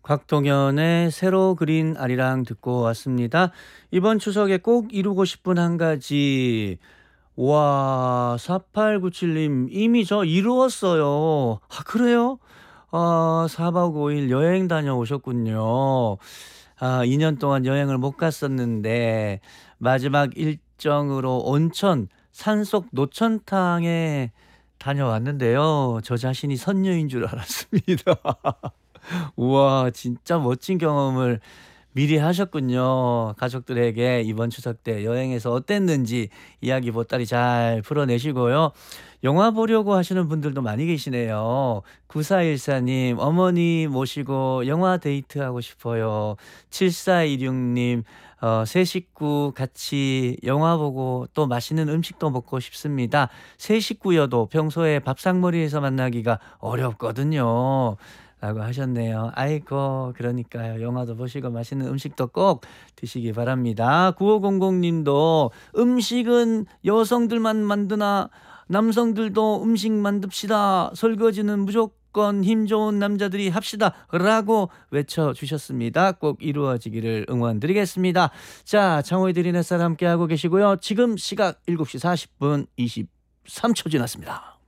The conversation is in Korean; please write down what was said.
곽동현의 새로 그린 아리랑 듣고 왔습니다. 이번 추석에 꼭 이루고 싶은 한 가지. 와, 4897님, 이미 저 이루었어요. 아, 그래요? 4박 5일 여행 다녀오셨군요. 2년 동안 여행을 못 갔었는데, 마지막 일정으로 온천, 산속 노천탕에 다녀왔는데요. 저 자신이 선녀인 줄 알았습니다. 우와, 진짜 멋진 경험을 미리 하셨군요. 가족들에게 이번 추석 때 여행에서 어땠는지 이야기 보따리 잘 풀어내시고요. 영화 보려고 하시는 분들도 많이 계시네요. 9414님, 어머니 모시고 영화 데이트하고 싶어요. 7416님, 세 식구 같이 영화 보고 또 맛있는 음식도 먹고 싶습니다. 세 식구여도 평소에 밥상머리에서 만나기가 어렵거든요. 라고 하셨네요. 아이고, 그러니까요. 영화도 보시고 맛있는 음식도 꼭 드시기 바랍니다. 9500님도 음식은 여성들만 만드나 남성들도 음식 만듭시다. 설거지는 무조건 힘 좋은 남자들이 합시다. 라고 외쳐주셨습니다. 꼭 이루어지기를 응원드리겠습니다. 자, 창호의 드린 햇살 함께하고 계시고요. 지금 시각 7시 40분 23초 지났습니다.